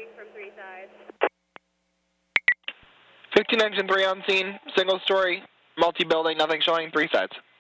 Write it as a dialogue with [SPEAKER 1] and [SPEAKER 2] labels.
[SPEAKER 1] showing from 3 sides.
[SPEAKER 2] 15 engine 3 on scene, single story, multi-building, nothing showing, 3 sides.